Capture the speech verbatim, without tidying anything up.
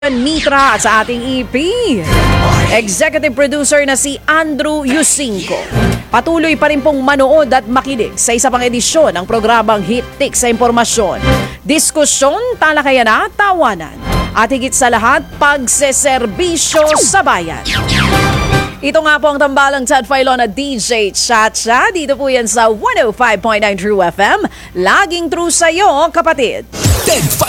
Mitra at sa ating E P, Executive Producer na si Andrew Yusinko. Patuloy pa rin pong manood at makinig sa isa pang edisyon ng programang Hit-Tik sa Impormasyon. Diskusyon, talakayan at tawanan. At higit sa lahat, pagseserbisyo sa bayan. Ito nga po ang tambalang Chad Filon na D J Chacha. Dito po yan sa one oh five point nine True F M. Laging true sa'yo, kapatid. Ted